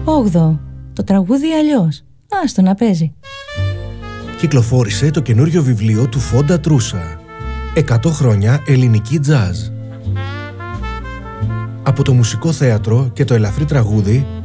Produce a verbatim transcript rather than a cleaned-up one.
Όγδοο. Το τραγούδι αλλιώς. Άστο να παίζει. Κυκλοφόρησε το καινούριο βιβλίο του Φόντα Τρούσα. εκατό χρόνια ελληνική τζάζ. Από το μουσικό θέατρο και το ελαφρύ τραγούδι